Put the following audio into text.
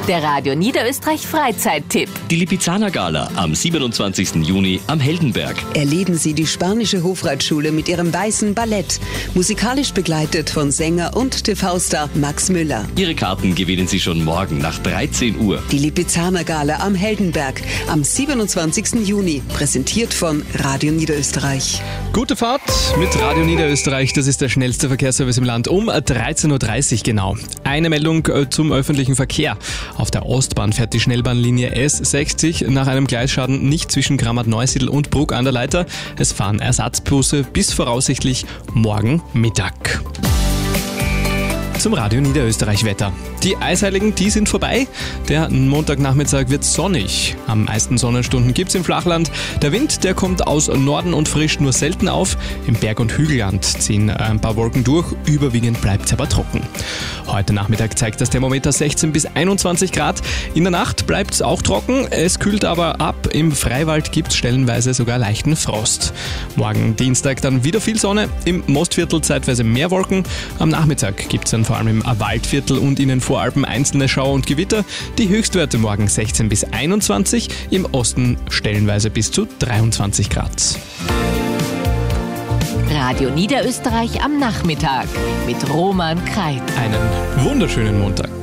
Der Radio Niederösterreich Freizeittipp. Die Lipizzaner Gala am 27. Juni am Heldenberg. Erleben Sie die spanische Hofreitschule mit ihrem weißen Ballett. Musikalisch begleitet von Sänger und TV-Star Max Müller. Ihre Karten gewinnen Sie schon morgen nach 13 Uhr. Die Lipizzaner Gala am Heldenberg am 27. Juni. Präsentiert von Radio Niederösterreich. Gute Fahrt mit Radio Niederösterreich. Das ist der schnellste Verkehrsservice im Land. Um 13.30 Uhr genau. Eine Meldung zum öffentlichen Verkehr. Auf der Ostbahn fährt die Schnellbahnlinie S60 nach einem Gleisschaden nicht zwischen Grammat-Neusiedl und Bruck an der Leiter. Es fahren Ersatzbusse bis voraussichtlich morgen Mittag. Zum Radio Niederösterreich Wetter. Die Eisheiligen, die sind vorbei. Der Montagnachmittag wird sonnig. Am meisten Sonnenstunden gibt's im Flachland. Der Wind, der kommt aus Norden und frischt nur selten auf. Im Berg- und Hügelland ziehen ein paar Wolken durch. Überwiegend bleibt's aber trocken. Heute Nachmittag zeigt das Thermometer 16 bis 21 Grad. In der Nacht bleibt's auch trocken. Es kühlt aber ab. Im Freiwald gibt's stellenweise sogar leichten Frost. Morgen Dienstag dann wieder viel Sonne. Im Mostviertel zeitweise mehr Wolken. Am Nachmittag gibt's dann vor allem im Waldviertel und in den Voralpen einzelne Schauer und Gewitter. Die Höchstwerte morgen 16 bis 21, im Osten stellenweise bis zu 23 Grad. Radio Niederösterreich am Nachmittag mit Roman Kreit. Einen wunderschönen Montag.